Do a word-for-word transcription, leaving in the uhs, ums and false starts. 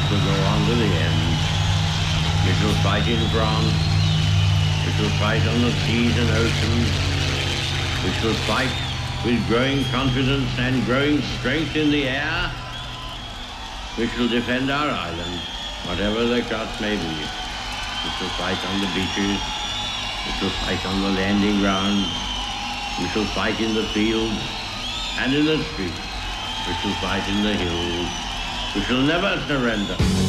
shall go on to the end. We shall fight in France. We shall fight on the seas and oceans. We shall fight with growing confidence and growing strength in the air. We shall defend our island, whatever the cost may be. We shall fight on the beaches. We shall fight on the landing grounds. We shall fight in the fields and in the streets. We shall fight in the hills. We shall never surrender.